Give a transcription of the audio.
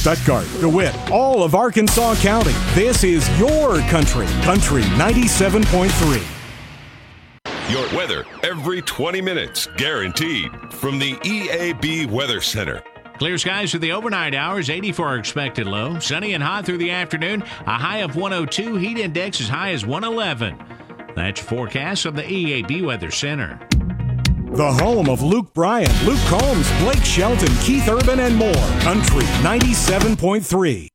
Stuttgart, DeWitt, all of Arkansas County. This is your country. Country 97.3. Your weather every 20 minutes, guaranteed, from the EAB Weather Center. Clear skies for the overnight hours, 84 expected low. Sunny and hot through the afternoon, a high of 102, heat index as high as 111. That's your forecast of the EAB Weather Center. The home of Luke Bryan, Luke Combs, Blake Shelton, Keith Urban, and more. Country 97.3.